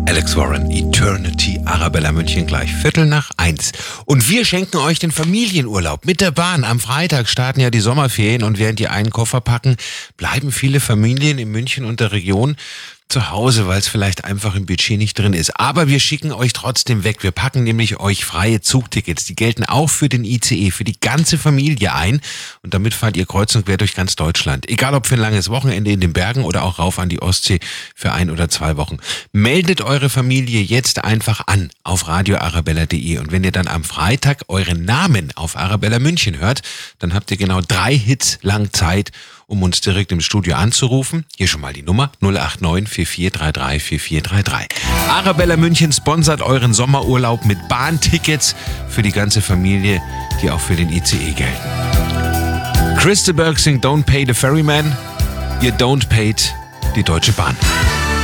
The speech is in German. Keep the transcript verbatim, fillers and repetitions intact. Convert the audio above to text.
Alex Warren, Eternity, Arabella München gleich Viertel nach eins. Und wir schenken euch den Familienurlaub mit der Bahn. Am Freitag starten ja die Sommerferien und während die einen Koffer packen, bleiben viele Familien in München und der Region zu Hause, weil es vielleicht einfach im Budget nicht drin ist. Aber wir schicken euch trotzdem weg. Wir packen nämlich euch freie Zugtickets. Die gelten auch für den I C E, für die ganze Familie ein. Und damit fahrt ihr kreuz und quer durch ganz Deutschland. Egal ob für ein langes Wochenende in den Bergen oder auch rauf an die Ostsee für ein oder zwei Wochen. Meldet eure Familie jetzt einfach an auf radio arabella punkt de. Und wenn ihr dann am Freitag euren Namen auf Arabella München hört, dann habt ihr genau drei Hits lang Zeit, um uns direkt im Studio anzurufen. Hier schon mal die Nummer null acht neun vier vier drei drei vier vier drei drei. Arabella München sponsert euren Sommerurlaub mit Bahntickets für die ganze Familie, die auch für den I C E gelten. Christa Berg singt Don't Pay the Ferryman, ihr Don't Paid die Deutsche Bahn.